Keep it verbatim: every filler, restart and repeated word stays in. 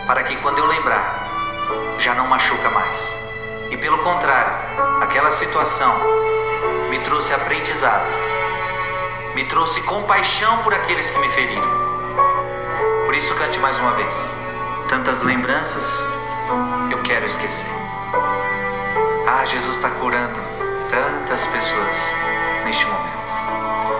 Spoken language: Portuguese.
para que quando eu lembrar, já não machuca mais. E pelo contrário, aquela situação me trouxe aprendizado, me trouxe compaixão por aqueles que me feriram. Por isso cante mais uma vez. Tantas lembranças eu quero esquecer. Ah, Jesus está curando tantas pessoas neste momento.